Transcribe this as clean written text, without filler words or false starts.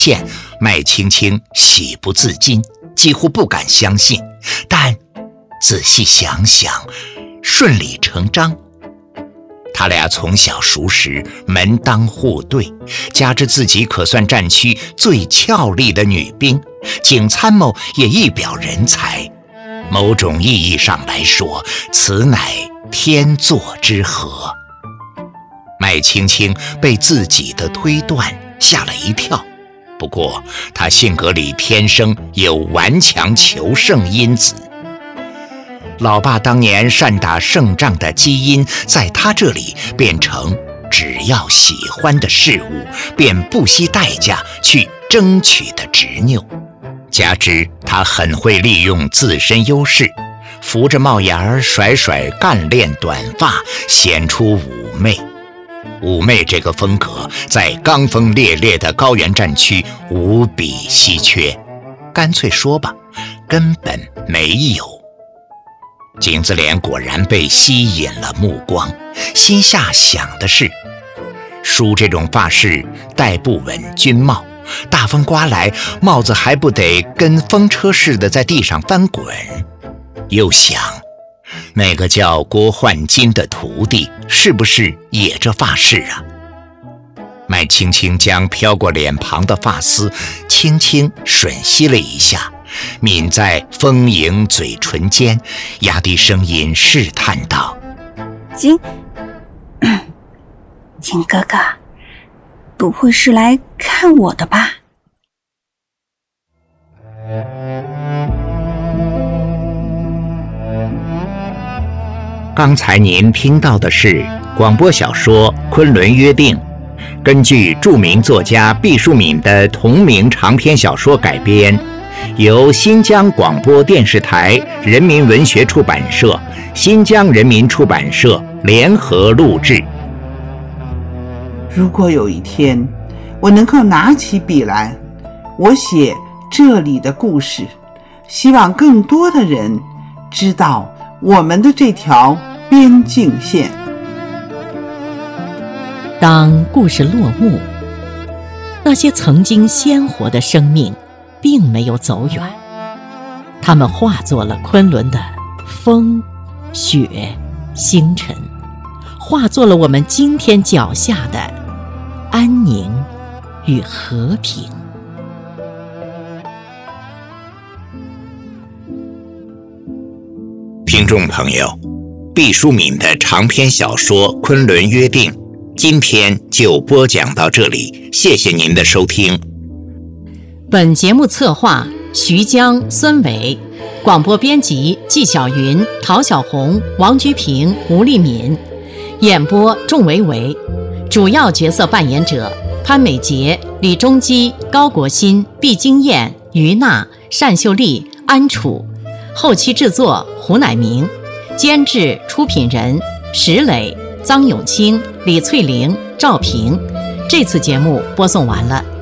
现，麦青青喜不自禁，几乎不敢相信，但仔细想想，顺理成章。他俩从小熟识，门当户对，加之自己可算战区最俏丽的女兵，景参谋也一表人才，某种意义上来说，此乃天作之合。麦青青被自己的推断吓了一跳，不过她性格里天生有顽强求胜因子。老爸当年善打胜仗的基因，在他这里变成只要喜欢的事物，便不惜代价去争取的执拗。加之他很会利用自身优势，扶着帽檐儿甩甩干练短发，显出妩媚。妩媚这个风格在刚锋烈烈的高原战区无比稀缺，干脆说吧，根本没有。景子莲果然被吸引了目光，心下想的是，梳这种发饰戴不稳军帽，大风刮来，帽子还不得跟风车似的在地上翻滚。又想，那个叫郭焕金的徒弟是不是也这发饰啊？麦青青将飘过脸庞的发丝轻轻吮吸了一下，抿在丰盈嘴唇间，压低声音试探道： 金哥哥，不会是来看我的吧？ 刚才您听到的是广播小说《昆仑约定》，根据著名作家毕淑敏的同名长篇小说改编，由新疆广播电视台人民文学出版社、新疆人民出版社联合录制。 如果有一天我能够拿起笔来，我写这里的故事，希望更多的人知道我们的这条边境线。 当故事落幕，那些曾经鲜活的生命并没有走远，它们化作了昆仑的风、雪、星辰，化作了我们今天脚下的安宁与和平。 听众朋友，毕淑敏的长篇小说《昆仑约定》今天就播讲到这里，谢谢您的收听。 本节目策划徐江、孙伟，广播编辑纪晓云、陶小红、王居平、吴丽敏，演播仲维维，主要角色扮演者潘美杰、李中基、高国新、毕金燕、于娜、单秀丽、安楚，后期制作胡乃明，监制出品人石磊、臧永清、李翠玲、赵平。这次节目播送完了。